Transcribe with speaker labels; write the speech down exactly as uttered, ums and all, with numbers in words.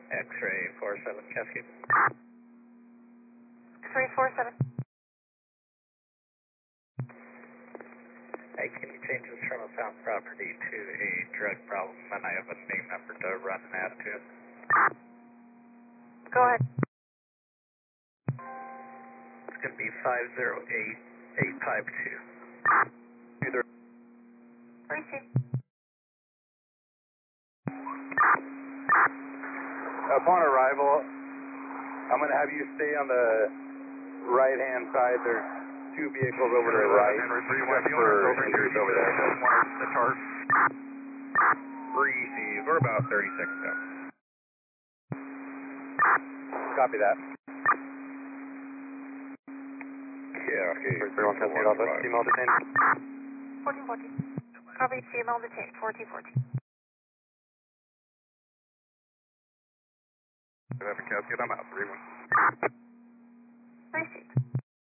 Speaker 1: X-ray four seven Cascade.
Speaker 2: X-ray four seven.
Speaker 1: Hey, can you change this from a found property to a drug problem? And I have a new number to run an ad to.
Speaker 2: Go ahead.
Speaker 1: It's going to be five zero eight eight five two. Either.
Speaker 2: Receive.
Speaker 3: Upon arrival, I'm going to have you stay on the right-hand side. There's two vehicles over to the right.
Speaker 1: Henry three one,
Speaker 3: Just
Speaker 1: the
Speaker 3: for
Speaker 1: owner's over here.
Speaker 3: injuries over there.
Speaker 1: The chart. Receive. We're about thirty-six now.
Speaker 3: Copy that.
Speaker 1: Yeah, okay.
Speaker 3: three one Cascade Alpha, female detained.
Speaker 2: fourteen fourteen. Copy, female detained, fourteen fourteen.
Speaker 1: Cascade, I'm out, three one.